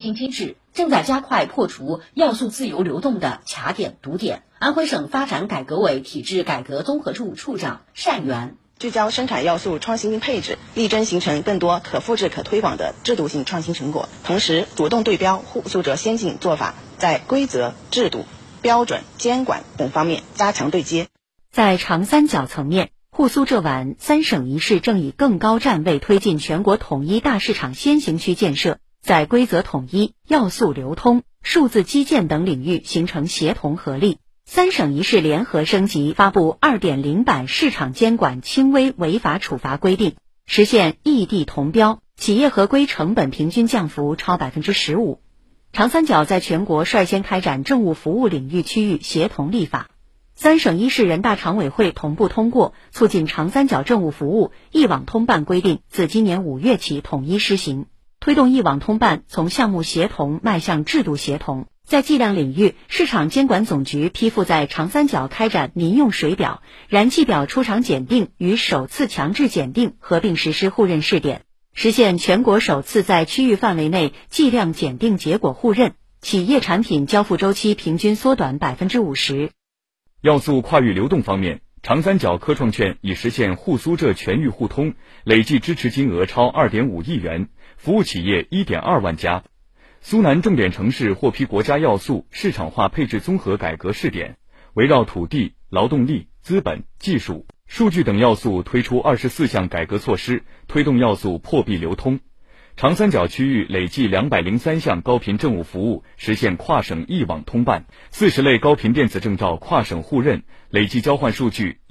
评机制，正在加快破除要素自由流动的卡点堵点。安徽省发展改革委体制改革综合处处长单元聚焦生产要素创新配置，力争形成更多可复制可推广的制度性创新成果，同时主动对标互诉者先进做法，在规则、制度、标准、监管等方面加强对接。 在长三角层面，沪苏浙皖三省一市正以更高站位推进全国统一大市场先行区建设，在规则统一、要素流通、数字基建等领域形成协同合力。三省一市联合升级发布 2.0 版市场监管轻微违法处罚规定，实现异地同标，企业合规成本平均降幅超 15%。长三角在全国率先开展政务服务领域区域协同立法。三省一市人大常委会同步通过促进长三角政务服务一网通办规定，自今年5月起统一施行，推动一网通办从项目协同迈向制度协同。在计量领域，市场监管总局批复在长三角开展民用水表、燃气表出厂检定与首次强制检定合并实施互认试点，实现全国首次在区域范围内计量检定结果互认，企业产品交付周期平均缩短 50%。 要素跨域流动方面，长三角科创券已实现沪苏浙全域互通，累计支持金额超 2.5 亿元，服务企业 1.2 万家。苏南重点城市获批国家要素市场化配置综合改革试点，围绕土地、劳动力、资本、技术、数据等要素推出24项改革措施，推动要素破壁流通。长三角区域累计203项高频政务服务实现跨省一网通办，40类高频电子证照跨省互认，累计交换数据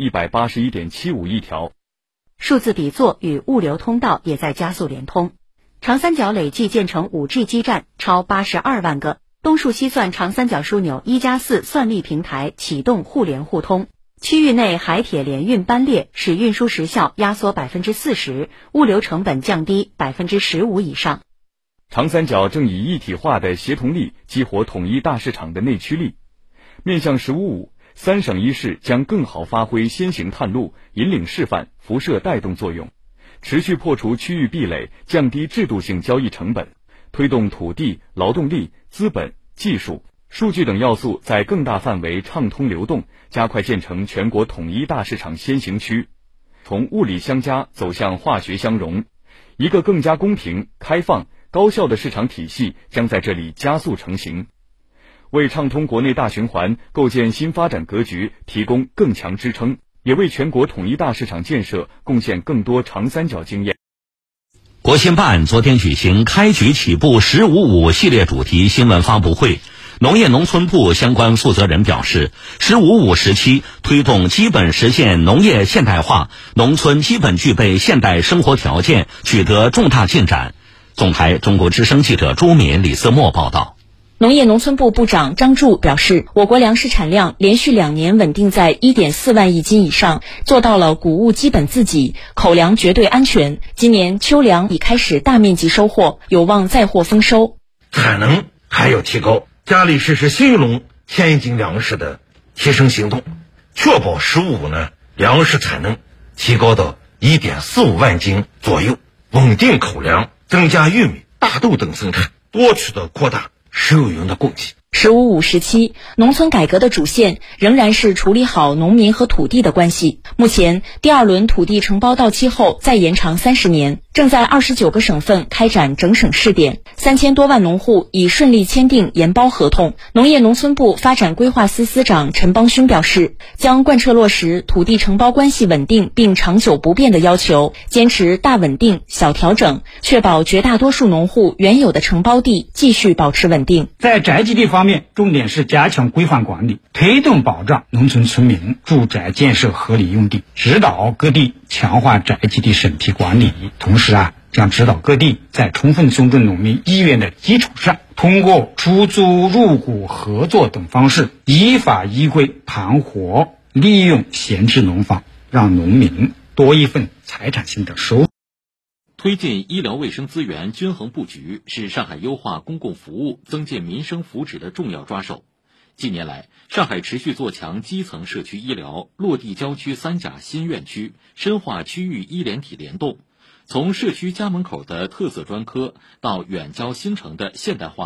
181.75 亿条。 数字底座与物流通道也在加速联通。长三角累计建成 5G 基站超82万个，东数西算长三角枢纽1+4算力平台启动互联互通，区域内海铁联运班列使运输时效压缩 40%， 物流成本降低 15% 以上。 长三角正以一体化的协同力激活统一大市场的内驱力。面向“15+5”，三省一市将更好发挥先行探路、引领示范、辐射带动作用，持续破除区域壁垒，降低制度性交易成本，推动土地、劳动力、资本、技术、数据等要素在更大范围畅通流动，加快建成全国统一大市场先行区，从物理相加走向化学相融，一个更加公平、开放、高效的市场体系将在这里加速成型，为畅通国内大循环构建新发展格局提供更强支撑，也为全国统一大市场建设贡献更多长三角经验。 国新办昨天举行开局起步“15+5”系列主题新闻发布会，农业农村部相关负责人表示，“15+5”时期推动基本实现农业现代化，农村基本具备现代生活条件，取得重大进展。总台中国之声记者朱敏、李思墨报道。 农业农村部部长张柱表示，我国粮食产量连续2年稳定在 1.4 万亿斤以上，做到了谷物基本自给，口粮绝对安全。今年秋粮已开始大面积收获，有望再获丰收。 产能还要提高，加力实施新一轮1000亿斤粮食的提升行动，确保“15+5”粮食产能提高到 1.45 万斤左右，稳定口粮，增加玉米、大豆等生产，多渠道扩大食用油的供给。 “15+5”时期，农村改革的主线仍然是处理好农民和土地的关系。目前，第2轮土地承包到期后再延长30年，正在29个省份开展整省试点，3000多万农户已顺利签订研包合同。农业农村部发展规划司司长陈邦勋表示，将贯彻落实土地承包关系稳定并长久不变的要求，坚持大稳定、小调整，确保绝大多数农户原有的承包地继续保持稳定。 在宅基地方面，重点是加强规范管理，推动保障农村村民住宅建设合理用地，指导各地强化宅基地审批管理。同时将指导各地在充分尊重农民意愿的基础上，通过出租、入股、合作等方式，依法依规盘活利用闲置农房，让农民多一份财产性的收入。 推进医疗卫生资源均衡布局是上海优化公共服务、增进民生福祉的重要抓手。近年来，上海持续做强基层社区医疗，落地郊区3甲新院区，深化区域医联体联动。从社区家门口的特色专科到远郊新城的现代化